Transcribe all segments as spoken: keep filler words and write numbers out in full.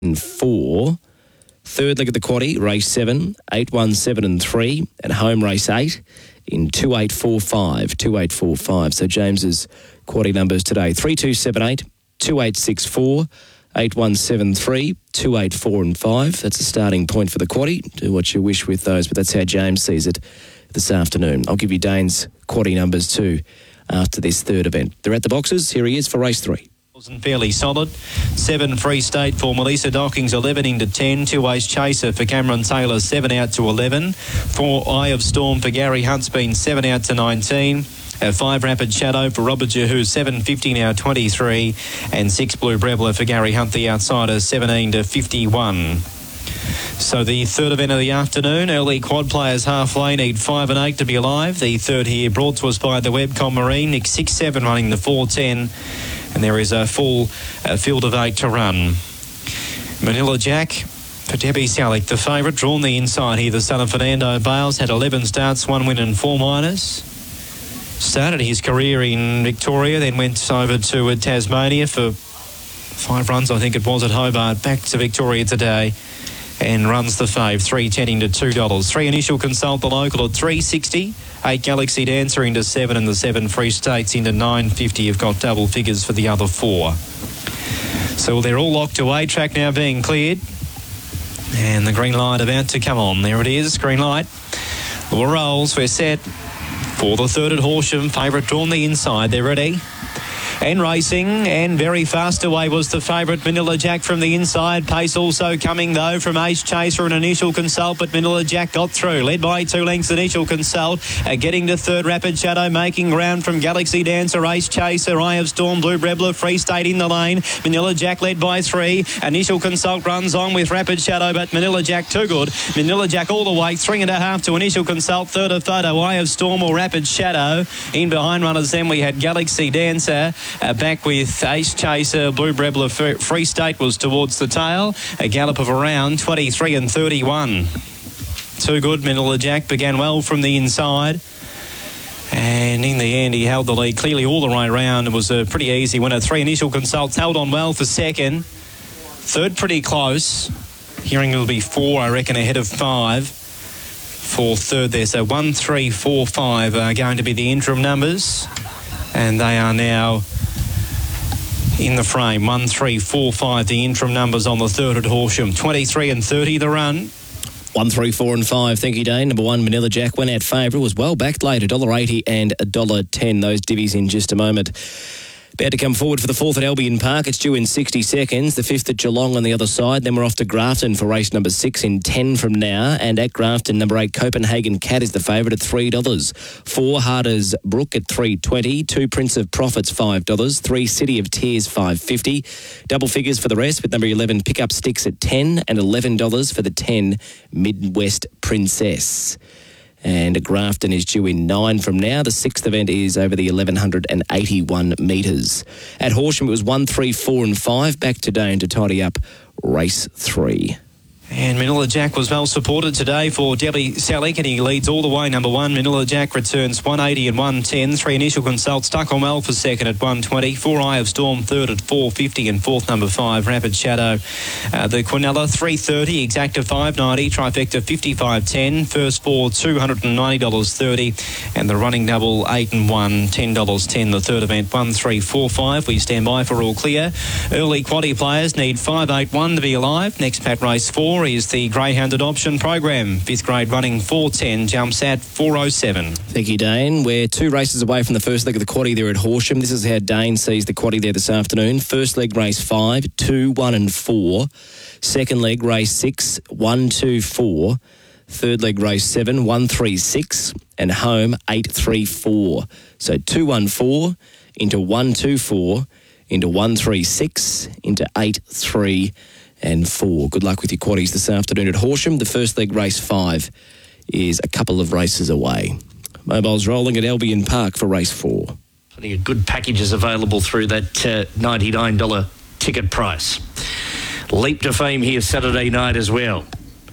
and four. Third leg of the quaddie, race seven, eight, one, seven and three, and home race eight in two, eight, four, five, two, eight, four, five. So James's quaddie numbers today, three, two, seven, eight, two, eight, six, four, eight, one, seven, three, two, eight, four and five. That's the starting point for the quaddie. Do what you wish with those, but that's how James sees it this afternoon. I'll give you Dane's quaddie numbers too after this third event. They're at the boxes. Here he is for race three. Fairly solid. Seven Free State for Melissa Dockings, eleven into ten. Two Ace Chaser for Cameron Taylor, seven out to eleven. Four Eye of Storm for Gary Huntsbeen, seven out to nineteen. Uh, five Rapid Shadow for Robert Jehu, seven fifty now twenty-three. And six Blue Brebler for Gary Hunt, the outsider, seventeen to fifty-one. So the third event of the afternoon, early quad players halfway need five and eight to be alive. The third here brought to us by the Webcom Marine, Nick six seven running the four ten. And there is a full uh, field of eight to run. Manila Jack for Debbie Salick, the favourite, drawn the inside here. The son of Fernando Bales had eleven starts, one win and four minors. Started his career in Victoria, then went over to uh, Tasmania for five runs, I think it was, at Hobart. Back to Victoria today and runs the fave, three ten into two dollars. Three Initial Consult, the local at three sixty. Eight Galaxy Dancer into seven, and the seven Free States into nine fifty. You've got double figures for the other four. So they're all locked away. Track now being cleared. And the green light about to come on. There it is, green light. Laura rolls, we're set for the third at Horsham. Favourite drawn the inside, they're ready. And racing, and very fast away was the favourite, Manila Jack from the inside. Pace also coming, though, from Ace Chaser and Initial Consult, but Manila Jack got through. Led by two lengths, Initial Consult. Uh, getting to third, Rapid Shadow, making ground from Galaxy Dancer, Ace Chaser, Eye of Storm, Blue Brebler, Free State in the lane. Manila Jack led by three. Initial Consult runs on with Rapid Shadow, but Manila Jack too good. Manila Jack all the way, three and a half to Initial Consult. Third of Photo, Eye of Storm or Rapid Shadow. In behind runners then we had Galaxy Dancer. Uh, back with Ace Chaser, Blue Brebler, Free State was towards the tail. A gallop of around twenty-three and thirty-one. Too good, Manila Jack began well from the inside. And in the end, he held the lead clearly all the way round. It was a pretty easy winner. Three Initial Consults held on well for second. Third pretty close. Hearing it'll be four, I reckon, ahead of five for third there. So one, three, four, five are going to be the interim numbers. And they are now in the frame. One, three, four, five, the interim numbers on the third at Horsham. twenty-three and thirty the run. One, three, four and five. Thank you, Dane. Number one, Manila Jack went out favourite. Was well backed late, one dollar eighty and one dollar ten. Those divvies in just a moment. About to come forward for the fourth at Albion Park. It's due in sixty seconds. The fifth at Geelong on the other side. Then we're off to Grafton for race number six in ten from now. And at Grafton, number eight, Copenhagen Cat is the favourite at three dollars. Four, Harder's Brook at three twenty. Two, Prince of Profits, five dollars. Three, City of Tears, five fifty. Double figures for the rest with number eleven, Pickup Sticks at ten and eleven dollars for the ten, Midwest Princess. And Grafton is due in nine from now. The sixth event is over the eleven eighty-one metres. At Horsham, it was one, three, four and five. Back to Dane to tidy up race three. And Manila Jack was well supported today for Debbie Salick, and he leads all the way. Number one, Manila Jack returns one eighty and one ten. Three Initial Consult stuck on well for second at one twenty. Four Eye of Storm third at four fifty, and fourth number five, Rapid Shadow. Uh, the Quinella three thirty, Exacta five ninety, Trifecta fifty-five ten. First four two ninety dollars thirty, and the running double eight and one, ten dollars ten. The third event one three four five. We stand by for all clear. Early quaddie players need five eight one to be alive. Next pat race four is the Greyhound Adoption Program. Fifth grade running four ten, jumps at four oh seven. Thank you, Dane. We're two races away from the first leg of the quaddie there at Horsham. This is how Dane sees the quaddie there this afternoon. First leg race five, two, one and four. Second leg race six, one, two, four. Third leg race seven, one, three, six. And home eight, three, four. So two, one, four into one, two, four into one, three, six into eight, three and four. Good luck with your quaddies this afternoon at Horsham. The first leg race five is a couple of races away. Mobiles rolling at Albion Park for race four. Plenty of good packages available through that uh, ninety-nine dollars ticket price. Leap to Fame here Saturday night as well.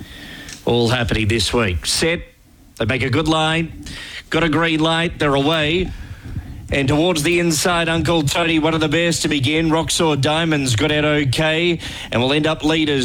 All happening this week. Set. They make a good line. Got a green light. They're away. And towards the inside, Uncle Tony, one of the best to begin. Roxor Diamonds got out okay. And will end up leaders.